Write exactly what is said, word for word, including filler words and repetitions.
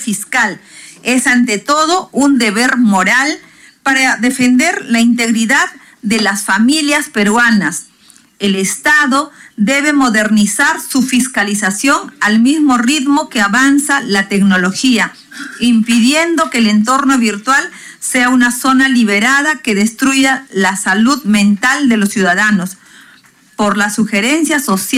fiscal. Es ante todo un deber moral para defender la integridad de las familias peruanas. El Estado debe modernizar su fiscalización al mismo ritmo que avanza la tecnología, impidiendo que el entorno virtual sea una zona liberada que destruya la salud mental de los ciudadanos. Por la sugerencia social